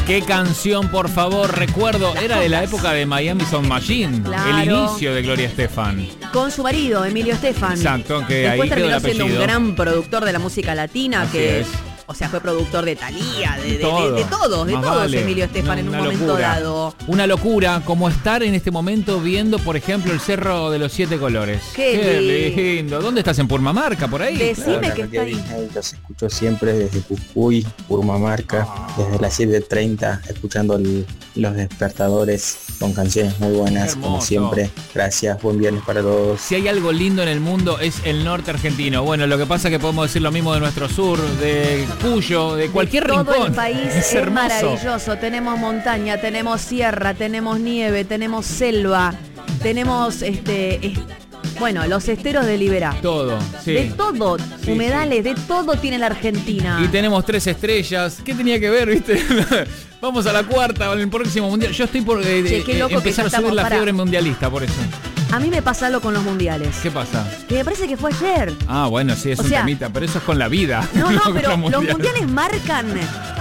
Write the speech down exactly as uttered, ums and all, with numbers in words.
Qué canción, por favor, recuerdo, Las era de la cosas. época de Miami Sound Machine, Claro. el inicio de Gloria Estefan. Con su marido, Emilio Estefan. Exacto, que ahí Después quedó el terminó siendo un apellido. gran productor de la música latina, Así que, es. o sea, fue productor de Thalía, de, de, de, Todo. de todos, de Más todos vale. Emilio Estefan Una- en un una momento locura. dado. Una locura, como estar en este momento viendo, por ejemplo, el Cerro de los Siete Colores. Qué lindo. ¿Dónde estás? ¿En Purmamarca, por ahí? Decime Hola, que está ahí. Disney, los escucho siempre desde Jujuy, Purmamarca, desde las siete treinta, escuchando el- los despertadores con canciones muy buenas, Qué como hermoso. siempre. Gracias, buen viernes para todos. Si hay algo lindo en el mundo es el norte argentino. Bueno, lo que pasa es que podemos decir lo mismo de nuestro sur, de Cuyo, de cualquier Todo rincón. el país es es, hermoso. maravilloso. Tenemos montaña, tenemos sierra, tenemos nieve, tenemos selva, tenemos este, es- bueno, los esteros de Liberá. Todo, sí. De todo, Sí, humedales, de todo tiene la Argentina. Y tenemos tres estrellas. ¿Qué tenía que ver, viste? Vamos a la cuarta, en el próximo mundial. Yo estoy por eh, Che, qué eh, loco que empezar ya a subir estamos, la pará. fiebre mundialista, por eso. A mí me pasa algo con los mundiales. ¿Qué pasa? Que me parece que fue ayer. Ah, bueno, sí, es O un sea, temita, pero eso es con la vida. No, no, con pero los los mundiales. mundiales marcan